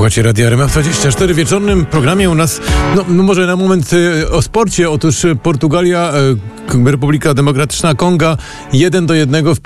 Słuchajcie Radia RMF24 w wieczornym programie u nas, może na moment o sporcie. Otóż Portugalia, Republika Demokratyczna Konga 1-1 w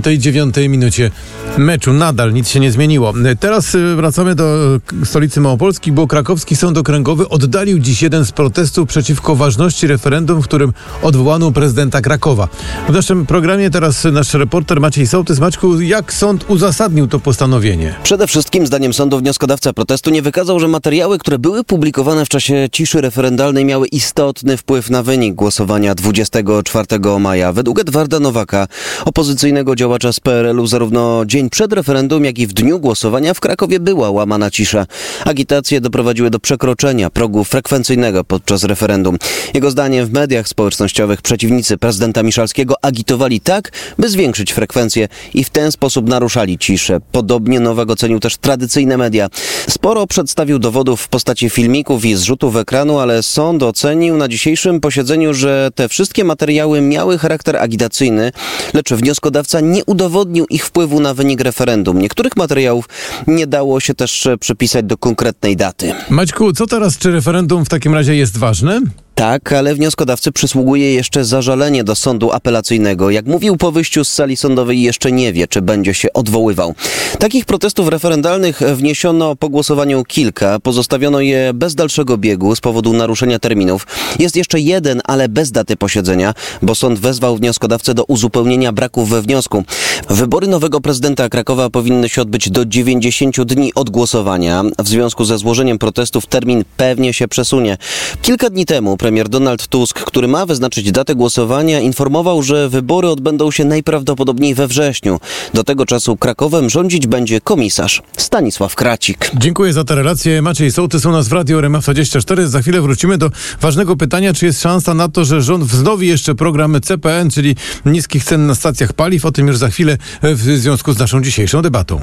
59 minucie meczu. Nadal nic się nie zmieniło. Teraz wracamy do stolicy Małopolski, bo krakowski sąd okręgowy oddalił dziś jeden z protestów przeciwko ważności referendum, w którym odwołano prezydenta Krakowa. W naszym programie teraz nasz reporter Maciej Sołtys. Maćku, jak sąd uzasadnił to postanowienie? Przede wszystkim zdaniem sądu wnioskodawca protestu nie wykazał, że materiały, które były publikowane w czasie ciszy referendalnej, miały istotny wpływ na wynik głosowania 24 maja. Według Edwarda Nowaka, opozycyjnego działacza z PRL-u, zarówno dzień przed referendum, jak i w dniu głosowania w Krakowie była łamana cisza. Agitacje doprowadziły do przekroczenia progu frekwencyjnego podczas referendum. Jego zdaniem w mediach społecznościowych przeciwnicy prezydenta Miszalskiego agitowali tak, by zwiększyć frekwencję i w ten sposób naruszali ciszę. Podobnie Nowak ocenił też tradycyjne media. Sporo przedstawił dowodów w postaci filmików i zrzutów ekranu, ale sąd ocenił na dzisiejszym posiedzeniu, że te wszystkie materiały miały charakter agitacyjny, lecz wnioskodawca nie udowodnił ich wpływu na wynik referendum. Niektórych materiałów nie dało się też przypisać do konkretnej daty. Maćku, co teraz? Czy referendum w takim razie jest ważne? Tak, ale wnioskodawcy przysługuje jeszcze zażalenie do sądu apelacyjnego. Jak mówił po wyjściu z sali sądowej, jeszcze nie wie, czy będzie się odwoływał. Takich protestów referendalnych wniesiono po głosowaniu kilka. Pozostawiono je bez dalszego biegu z powodu naruszenia terminów. Jest jeszcze jeden, ale bez daty posiedzenia, bo sąd wezwał wnioskodawcę do uzupełnienia braków we wniosku. Wybory nowego prezydenta Krakowa powinny się odbyć do 90 dni od głosowania. W związku ze złożeniem protestów termin pewnie się przesunie. Kilka dni temu premier Donald Tusk, który ma wyznaczyć datę głosowania, informował, że wybory odbędą się najprawdopodobniej we wrześniu. Do tego czasu Krakowem rządzić będzie komisarz Stanisław Kracik. Dziękuję za tę relację. Maciej Sołtys u nas w Radio RMF24. Za chwilę wrócimy do ważnego pytania, czy jest szansa na to, że rząd wznowi jeszcze program CPN, czyli niskich cen na stacjach paliw. O tym już za chwilę w związku z naszą dzisiejszą debatą.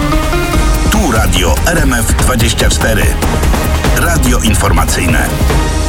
Tu Radio RMF24. Radio informacyjne.